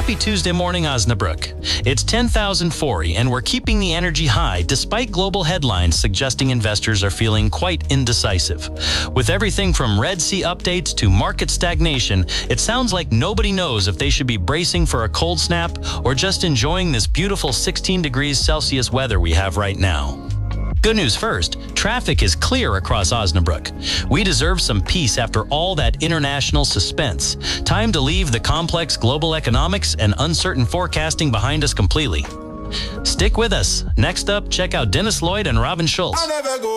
Happy Tuesday morning, Osnabrück. It's 10,040 and we're keeping the energy high despite global headlines suggesting investors are feeling quite indecisive. With everything from Red Sea updates to market stagnation, it sounds like nobody knows if they should be bracing for a cold snap or just enjoying this beautiful 16 degrees Celsius weather we have right now. Good news first, traffic is clear across Osnabrück. We deserve some peace after all that international suspense. Time to leave the complex global economics and uncertain forecasting behind us completely. Stick with us. Next up, check out Dennis Lloyd and Robin Schultz.